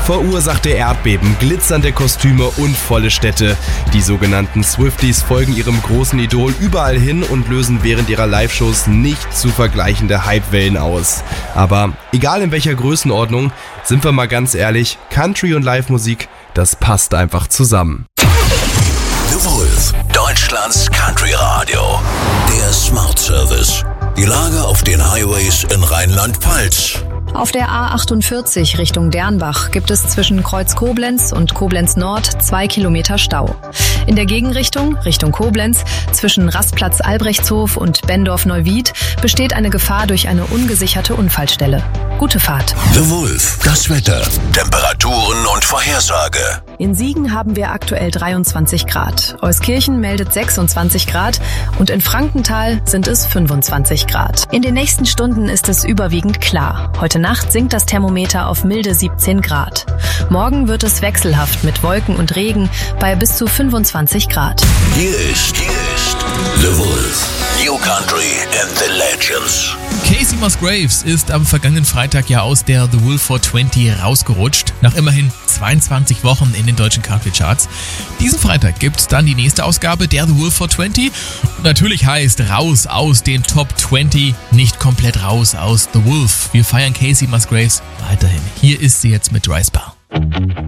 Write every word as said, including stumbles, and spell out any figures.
verursachte Erdbeben, glitzernde Kostüme und volle Städte. Die sogenannten Swifties folgen ihrem großen Idol überall hin und lösen während ihrer Live-Shows nicht zu vergleichende Hypewellen aus. Aber egal in welcher Größenordnung, sind wir mal ganz ehrlich, Country und Live-Musik, das passt einfach zusammen. The Wolf, Deutschlands Country Radio. Der Smart Service. Die Lage auf den Highways in Rheinland-Pfalz. Auf der A achtundvierzig Richtung Dernbach gibt es zwischen Kreuz Koblenz und Koblenz Nord zwei Kilometer Stau. In der Gegenrichtung, Richtung Koblenz, zwischen Rastplatz Albrechtshof und Bendorf-Neuwied besteht eine Gefahr durch eine ungesicherte Unfallstelle. Gute Fahrt. The Wolf, das Wetter, Temperaturen und Vorhersage. In Siegen haben wir aktuell dreiundzwanzig Grad. Euskirchen meldet sechsundzwanzig Grad und in Frankenthal sind es fünfundzwanzig Grad. In den nächsten Stunden ist es überwiegend klar. Heute Nacht sinkt das Thermometer auf milde siebzehn Grad. Morgen wird es wechselhaft mit Wolken und Regen bei bis zu fünfundzwanzig Grad. Hier ist, hier ist The Wolf, New Country and the Legends. Kacey Musgraves ist am vergangenen Freitag ja aus der The Wolf four twenty rausgerutscht, nach immerhin zweiundzwanzig Wochen in den deutschen Country Charts. Diesen Freitag gibt's dann die nächste Ausgabe der The Wolf four twenty. Und natürlich heißt raus aus den Top zwanzig, nicht komplett raus aus The Wolf. Wir feiern Kacey Musgraves weiterhin. Hier ist sie jetzt mit Dry Spell.